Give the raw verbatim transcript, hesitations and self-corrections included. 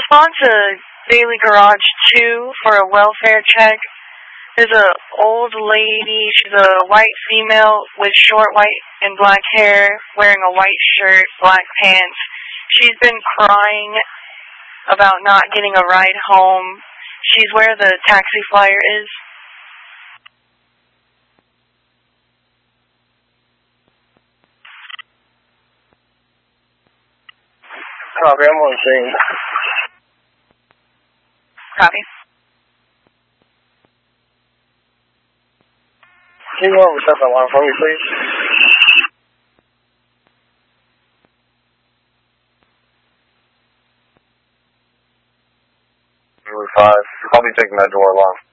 Respond to Daily Garage two for a welfare check. There's a old lady, she's a white female with short white and black hair, wearing a white shirt, black pants. She's been crying about not getting a ride home. She's where the taxi flyer is. Copy, I'm on scene. Copy. Can you go over the second line for me, please? Number five. I'll be taking that door along.